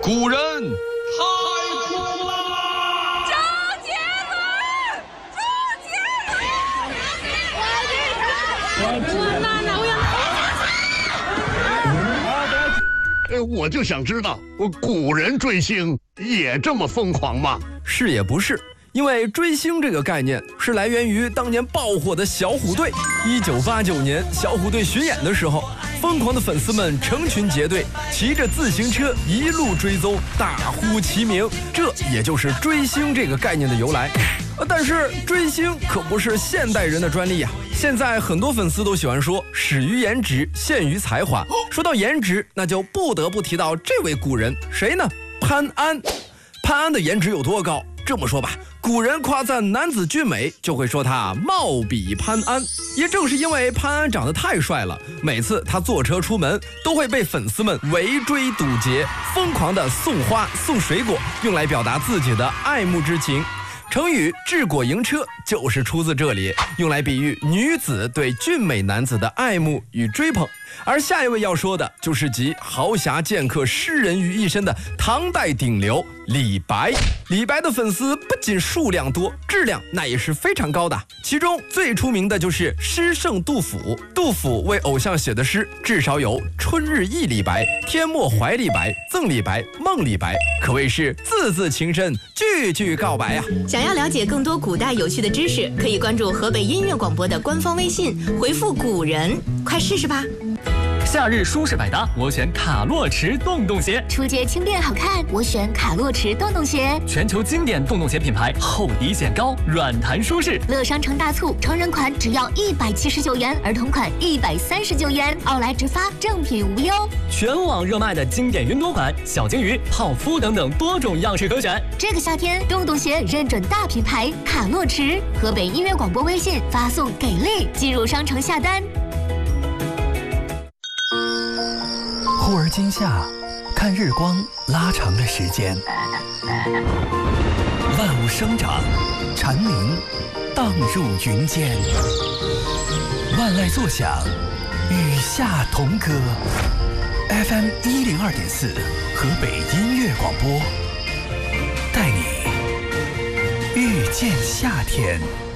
古人太苦了。 周杰伦，周杰伦，我娜娜， 我就想知道，古人追星也这么疯狂吗？ 是也不是，因为追星这个概念是来源于当年爆火的小虎队。1989年，小虎队巡演的时候，疯狂的粉丝们成群结队，骑着自行车一路追踪，大呼其名，这也就是追星这个概念的由来。但是追星可不是现代人的专利呀。现在很多粉丝都喜欢说始于颜值，陷于才华。说到颜值，那就不得不提到这位古人，谁呢？潘安。潘安的颜值有多高？这么说吧，古人夸赞男子俊美，就会说他貌比潘安。也正是因为潘安长得太帅了，每次他坐车出门，都会被粉丝们围追堵截，疯狂地送花送水果，用来表达自己的爱慕之情。成语治国迎车就是出自这里，用来比喻女子对俊美男子的爱慕与追捧。而下一位要说的就是集豪侠剑客诗人于一身的唐代顶流李白。李白的粉丝不仅数量多，质量那也是非常高的。其中最出名的就是诗圣杜甫。杜甫为偶像写的诗至少有《春日忆李白》《天末怀李白》《赠李白》《梦李白》，可谓是字字情深，句句告白啊！ 想要了解更多古代有趣的知识，可以关注河北音乐广播的官方微信，回复古人，快试试吧。 夏日舒适百搭，我选卡洛驰洞洞鞋。 初阶轻便好看，我选卡洛驰洞洞鞋。 全球经典洞洞鞋品牌，厚底显高，软弹舒适。 乐商城大促，成人款只要179元，儿童款139元，奥莱直发，正品无忧。 全网热卖的经典云朵款、小金鱼、泡芙等等多种样式可选。 这个夏天，洞洞鞋认准大品牌卡洛驰。河北音乐广播微信发送给力，进入商城下单。 忽而今夏，看日光拉长的时间，万物生长，蝉鸣荡入云间，万籁作响，与夏同歌。FM 102.4，河北音乐广播，带你遇见夏天。